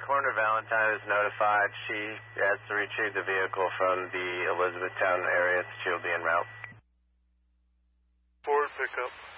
Coroner Valentine is notified. She has to retrieve the vehicle from the Elizabethtown area. She will be en route. Ford pickup.